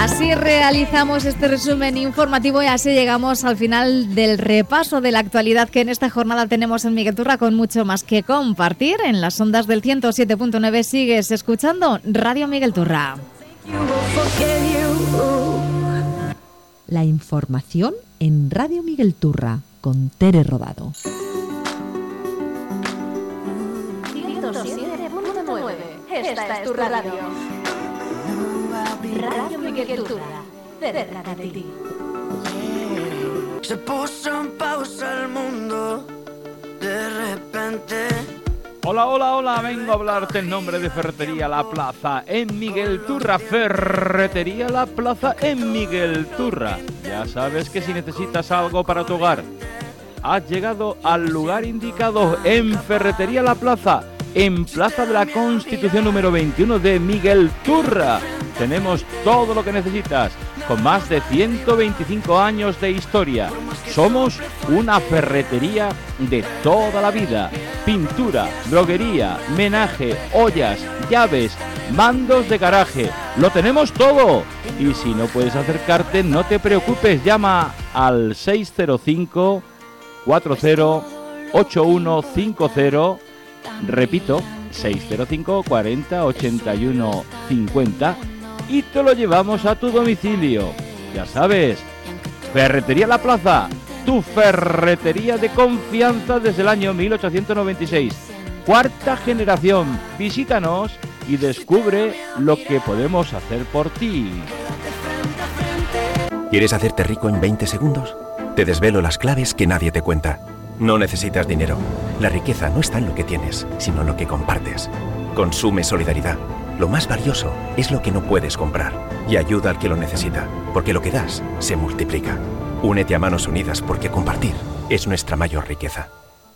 Así realizamos este resumen informativo y así llegamos al final del repaso de la actualidad que en esta jornada tenemos en Miguel Turra, con mucho más que compartir. En las ondas del 107.9 sigues escuchando Radio Miguel Turra. La información en Radio Miguel Turra con Tere Rodado. 107.9. Esta es tu radio. Radio Miguel Turra, cerca de ti. Se puso en pausa el mundo de repente. Hola, vengo a hablarte en nombre de Ferretería La Plaza en Miguel Turra. Ferretería La Plaza en Miguel Turra. Ya sabes que si necesitas algo para tu hogar, has llegado al lugar indicado, en Ferretería La Plaza, en Plaza de la Constitución número 21 de Miguel Turra. Tenemos todo lo que necesitas, con más de 125 años de historia. Somos una ferretería de toda la vida. Pintura, droguería, menaje, ollas, llaves, mandos de garaje. ¡Lo tenemos todo! Y si no puedes acercarte, no te preocupes. Llama al 605 40 8150. Repito, 605 40 81 50. Y te lo llevamos a tu domicilio. Ya sabes, Ferretería La Plaza, tu ferretería de confianza desde el año 1896. Cuarta generación. Visítanos y descubre lo que podemos hacer por ti. ¿Quieres hacerte rico en 20 segundos? Te desvelo las claves que nadie te cuenta. No necesitas dinero. La riqueza no está en lo que tienes, sino en lo que compartes. Consume solidaridad. Lo más valioso es lo que no puedes comprar. Y ayuda al que lo necesita, porque lo que das se multiplica. Únete a Manos Unidas, porque compartir es nuestra mayor riqueza.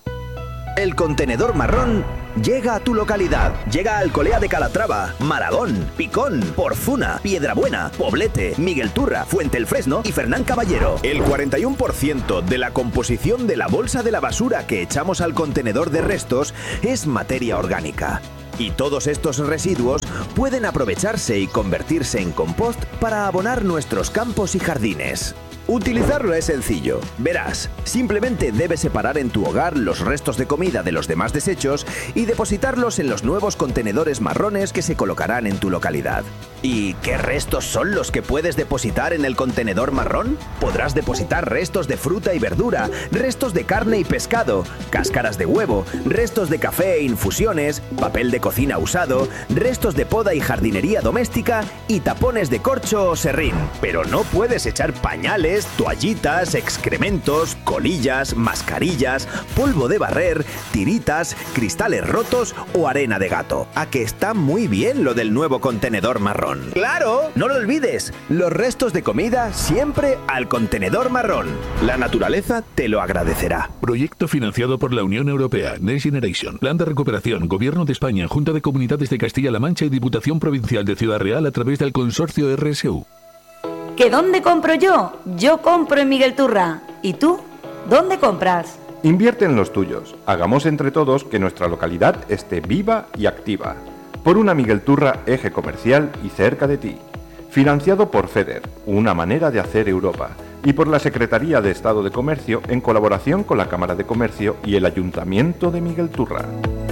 El contenedor marrón llega a tu localidad. Llega a Alcolea de Calatrava, Maragón, Picón, Porzuna, Piedrabuena, Poblete, Miguel Turra, Fuente el Fresno y Fernán Caballero. El 41% de la composición de la bolsa de la basura que echamos al contenedor de restos es materia orgánica. Y todos estos residuos pueden aprovecharse y convertirse en compost para abonar nuestros campos y jardines. Utilizarlo es sencillo. Verás, simplemente debes separar en tu hogar los restos de comida de los demás desechos y depositarlos en los nuevos contenedores marrones que se colocarán en tu localidad. ¿Y qué restos son los que puedes depositar en el contenedor marrón? Podrás depositar restos de fruta y verdura, restos de carne y pescado, cáscaras de huevo, restos de café e infusiones, papel de cocina usado, restos de poda y jardinería doméstica y tapones de corcho o serrín. Pero no puedes echar pañales, toallitas, excrementos, colillas, mascarillas, polvo de barrer, tiritas, cristales rotos o arena de gato. ¿A que está muy bien lo del nuevo contenedor marrón? ¡Claro! No lo olvides, los restos de comida siempre al contenedor marrón. La naturaleza te lo agradecerá. Proyecto financiado por la Unión Europea, Next Generation, Plan de Recuperación, Gobierno de España, Junta de Comunidades de Castilla-La Mancha y Diputación Provincial de Ciudad Real a través del consorcio RSU. ¿Que dónde compro yo? Yo compro en Miguel Turra. ¿Y tú? ¿Dónde compras? Invierte en los tuyos. Hagamos entre todos que nuestra localidad esté viva y activa. Por una Miguel Turra eje comercial y cerca de ti. Financiado por FEDER, una manera de hacer Europa. Y por la Secretaría de Estado de Comercio en colaboración con la Cámara de Comercio y el Ayuntamiento de Miguel Turra.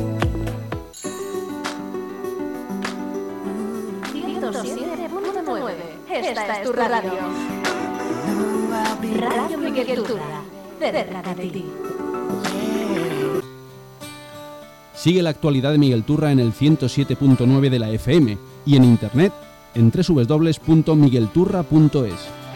107.9. Esta es tu radio. Radio Miguel Turra, cerca de ti. Sigue la actualidad de Miguel Turra en el 107.9 de la FM y en internet en www.miguelturra.es.